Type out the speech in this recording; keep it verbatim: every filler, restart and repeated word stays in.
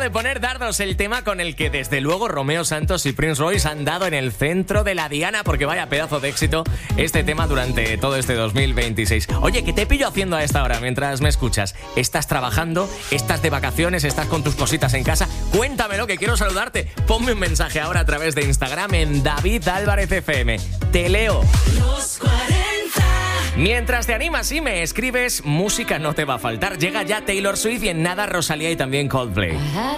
de poner dardos, el tema con el que desde luego Romeo Santos y Prince Royce han dado en el centro de la diana, porque vaya pedazo de éxito este tema durante todo este dos mil veintiséis. Oye, ¿qué te pillo haciendo a esta hora mientras me escuchas? ¿Estás trabajando? ¿Estás de vacaciones? ¿Estás con tus cositas en casa? Cuéntamelo, que quiero saludarte. Ponme un mensaje ahora a través de Instagram en David Álvarez F M. Te leo. Los cuarenta. Mientras te animas y me escribes, música no te va a faltar. Llega ya Taylor Swift y en nada Rosalía y también Coldplay.